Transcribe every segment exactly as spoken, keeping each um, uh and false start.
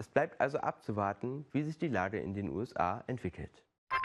Es bleibt also abzuwarten, wie sich die Lage in den U S A entwickelt.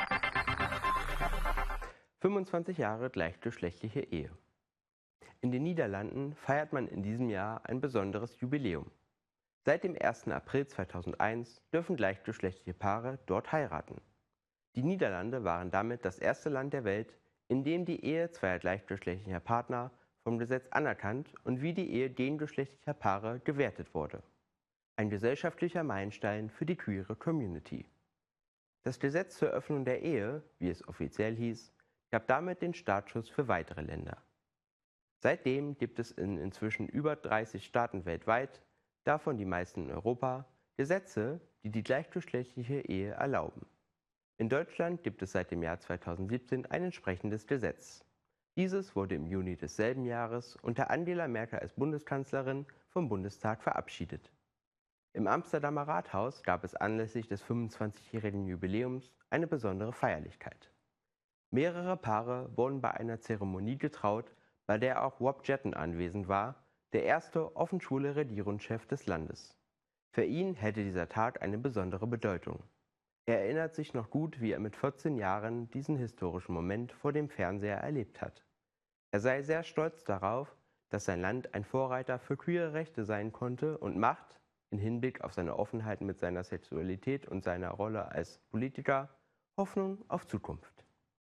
fünfundzwanzig Jahre gleichgeschlechtliche Ehe. In den Niederlanden feiert man in diesem Jahr ein besonderes Jubiläum. Seit dem ersten April zweitausendeins dürfen gleichgeschlechtliche Paare dort heiraten. Die Niederlande waren damit das erste Land der Welt, in dem die Ehe zweier gleichgeschlechtlicher Partner vom Gesetz anerkannt und wie die Ehe gengeschlechtlicher Paare gewertet wurde. Ein gesellschaftlicher Meilenstein für die queere Community. Das Gesetz zur Eröffnung der Ehe, wie es offiziell hieß, gab damit den Startschuss für weitere Länder. Seitdem gibt es in inzwischen über dreißig Staaten weltweit, davon die meisten in Europa, Gesetze, die die gleichgeschlechtliche Ehe erlauben. In Deutschland gibt es seit dem Jahr zweitausendsiebzehn ein entsprechendes Gesetz. Dieses wurde im Juni desselben Jahres unter Angela Merkel als Bundeskanzlerin vom Bundestag verabschiedet. Im Amsterdamer Rathaus gab es anlässlich des fünfundzwanzigjährigen Jubiläums eine besondere Feierlichkeit. Mehrere Paare wurden bei einer Zeremonie getraut, bei der auch Rob Jetten anwesend war, der erste offen schwule Regierungschef des Landes. Für ihn hätte dieser Tag eine besondere Bedeutung. Er erinnert sich noch gut, wie er mit vierzehn Jahren diesen historischen Moment vor dem Fernseher erlebt hat. Er sei sehr stolz darauf, dass sein Land ein Vorreiter für queere Rechte sein konnte und macht, im Hinblick auf seine Offenheit mit seiner Sexualität und seiner Rolle als Politiker, Hoffnung auf Zukunft.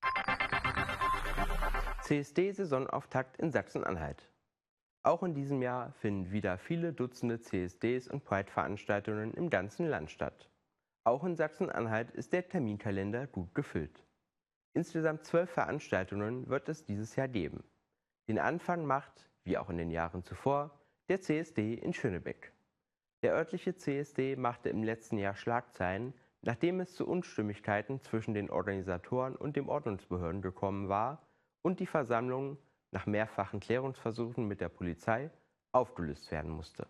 C S D-Saisonauftakt in Sachsen-Anhalt. Auch in diesem Jahr finden wieder viele Dutzende C S Ds und Pride-Veranstaltungen im ganzen Land statt. Auch in Sachsen-Anhalt ist der Terminkalender gut gefüllt. Insgesamt zwölf Veranstaltungen wird es dieses Jahr geben. Den Anfang macht, wie auch in den Jahren zuvor, der C S D in Schönebeck. Der örtliche C S D machte im letzten Jahr Schlagzeilen, nachdem es zu Unstimmigkeiten zwischen den Organisatoren und den Ordnungsbehörden gekommen war und die Versammlung nach mehrfachen Klärungsversuchen mit der Polizei aufgelöst werden musste.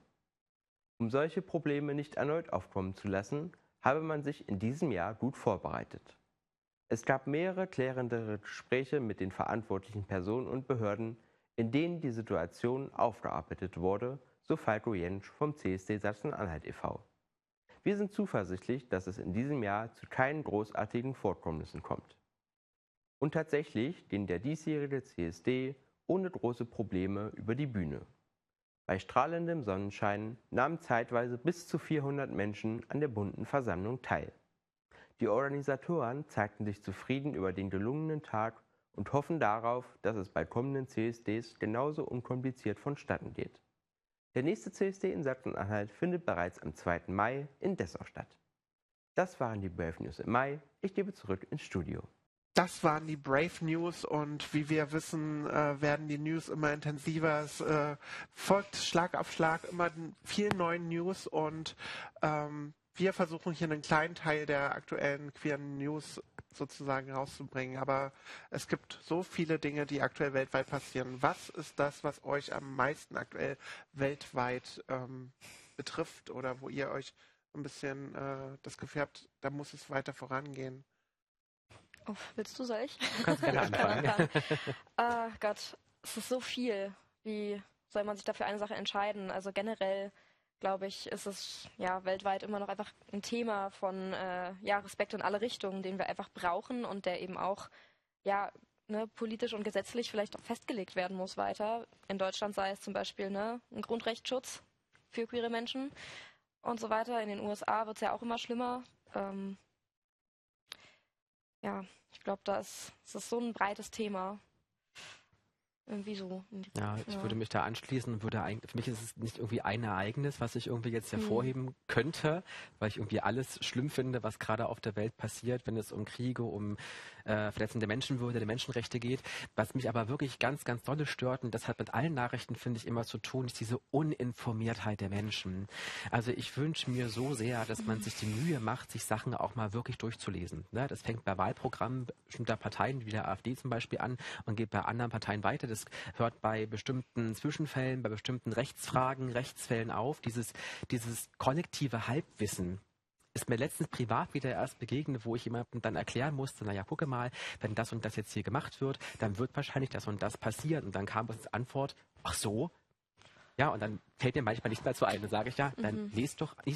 Um solche Probleme nicht erneut aufkommen zu lassen, habe man sich in diesem Jahr gut vorbereitet. Es gab mehrere klärendere Gespräche mit den verantwortlichen Personen und Behörden, in denen die Situation aufgearbeitet wurde, so Falco Jentsch vom C S D Sachsen-Anhalt e V Wir sind zuversichtlich, dass es in diesem Jahr zu keinen großartigen Vorkommnissen kommt. Und tatsächlich ging der diesjährige C S D ohne große Probleme über die Bühne. Bei strahlendem Sonnenschein nahmen zeitweise bis zu vierhundert Menschen an der bunten Versammlung teil. Die Organisatoren zeigten sich zufrieden über den gelungenen Tag und hoffen darauf, dass es bei kommenden C S Ds genauso unkompliziert vonstatten geht. Der nächste C S D in Sachsen-Anhalt findet bereits am zweiten Mai in Dessau statt. Das waren die Brave News im Mai. Ich gebe zurück ins Studio. Das waren die Brave News und wie wir wissen, äh, werden die News immer intensiver. Es äh, folgt Schlag auf Schlag immer viel neuen News und ähm, wir versuchen hier einen kleinen Teil der aktuellen queeren News sozusagen rauszubringen. Aber es gibt so viele Dinge, die aktuell weltweit passieren. Was ist das, was euch am meisten aktuell weltweit ähm, betrifft oder wo ihr euch ein bisschen äh, das Gefühl habt, da muss es weiter vorangehen? Oh, willst du, soll ich? Du kannst gerne anfangen. Ah, Gott, es ist so viel. Wie soll man sich da für eine Sache entscheiden? Also generell, glaube ich, ist es ja weltweit immer noch einfach ein Thema von äh, ja, Respekt in alle Richtungen, den wir einfach brauchen und der eben auch ja, ne, politisch und gesetzlich vielleicht auch festgelegt werden muss weiter. In Deutschland sei es zum Beispiel ne, ein Grundrechtsschutz für queere Menschen und so weiter. In den U S A wird es ja auch immer schlimmer. Ähm, Ja, ich glaube, da ist, das ist so ein breites Thema. Irgendwie so. Ja, ich ja. würde mich da anschließen und würde eigentlich, für mich ist es nicht irgendwie ein Ereignis, was ich irgendwie jetzt hervorheben mhm. könnte, weil ich irgendwie alles schlimm finde, was gerade auf der Welt passiert, wenn es um Kriege, um äh, verletzende Menschenwürde, der Menschenrechte geht. Was mich aber wirklich ganz, ganz dolle stört, und das hat mit allen Nachrichten, finde ich, immer zu tun, ist diese Uninformiertheit der Menschen. Also ich wünsche mir so sehr, dass man mhm. sich die Mühe macht, sich Sachen auch mal wirklich durchzulesen. Ne? Das fängt bei Wahlprogrammen bestimmter Parteien, wie der AfD zum Beispiel, an und geht bei anderen Parteien weiter. Das hört bei bestimmten Zwischenfällen, bei bestimmten Rechtsfragen, Rechtsfällen auf. Dieses, dieses kollektive Halbwissen ist mir letztens privat wieder erst begegnet, wo ich jemandem dann erklären musste, naja, gucke mal, wenn das und das jetzt hier gemacht wird, dann wird wahrscheinlich das und das passieren. Und dann kam als Antwort, ach so? Ja, und dann fällt mir manchmal nichts mehr zu ein. Dann sage ich, ja, dann mhm. lest doch, lies